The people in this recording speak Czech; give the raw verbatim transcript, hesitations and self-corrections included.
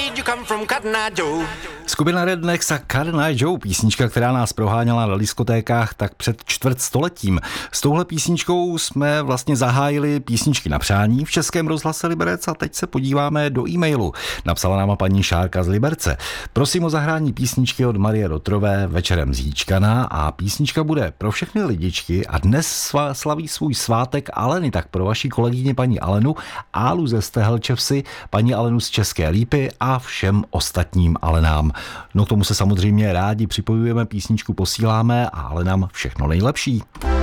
did you come from, Cotton Eye Joe? Skupina Rednecks a Cotton Eye Joe, písnička, která nás proháněla na diskotékách tak před čtvrt stoletím. S touhle písničkou jsme vlastně zahájili písničky na přání v Českém rozhlase Liberec a teď se podíváme do e-mailu. Napsala nám paní Šárka z Liberce. Prosím o zahrání písničky od Marie Rotrové Večerem z Jíčkana a písnička bude pro všechny lidičky a dnes slaví svůj svátek Aleny, tak pro vaši kolegyně paní Alenu, Álu ze Stehelčevsi, paní Alenu z České Lípy a všem ostatním Alenám. No k tomu se samozřejmě rádi připojujeme, písničku posíláme a ale nám všechno nejlepší.